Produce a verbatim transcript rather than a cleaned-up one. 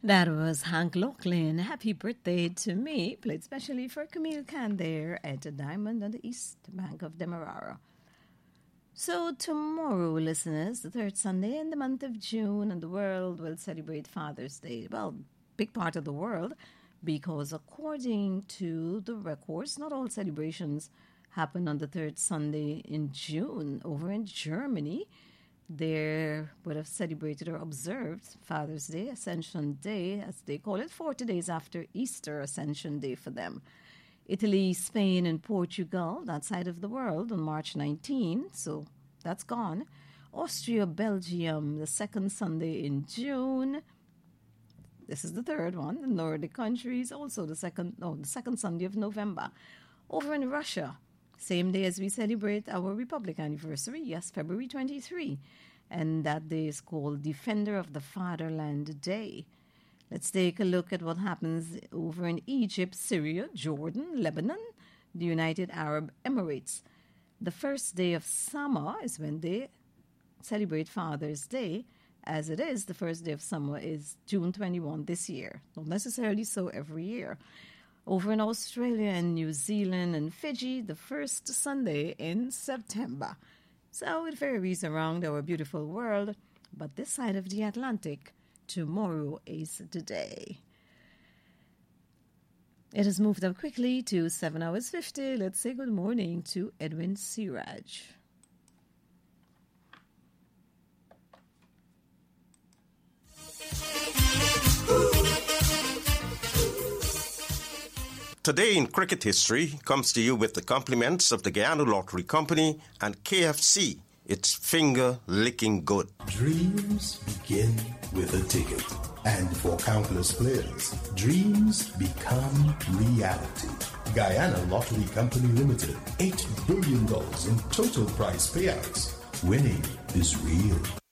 That was Hank Lachlan. Happy birthday to me. Played specially for Camille Khan there at the Diamond on the East Bank of Demerara. So tomorrow, listeners, the third Sunday in the month of June, and the world will celebrate Father's Day. Well, big part of the world, because according to the records, not all celebrations happen on the third Sunday in June. Over in Germany, they would have celebrated or observed Father's Day, Ascension Day, as they call it, forty days after Easter, Ascension Day for them. Italy, Spain, and Portugal, that side of the world, on March nineteenth, so that's gone. Austria, Belgium, the second Sunday in June. This is the third one. The Nordic countries, also the second, no, the second Sunday of November. Over in Russia, same day as we celebrate our Republic anniversary, yes, February twenty-third. And that day is called Defender of the Fatherland Day. Let's take a look at what happens over in Egypt, Syria, Jordan, Lebanon, the United Arab Emirates. The first day of summer is when they celebrate Father's Day. As it is, the first day of summer is June twenty-first this year. Not necessarily so every year. Over in Australia and New Zealand and Fiji, the first Sunday in September. So it varies around our beautiful world, but this side of the Atlantic, tomorrow is the day. It has moved up quickly to seven hours fifty. Let's say good morning to Edwin Siraj. Today in cricket history comes to you with the compliments of the Guyana Lottery Company and K F C. It's finger licking good. Dreams begin with a ticket. And for countless players, dreams become reality. Guyana Lottery Company Limited, eight billion dollars in total prize payouts. Winning is real.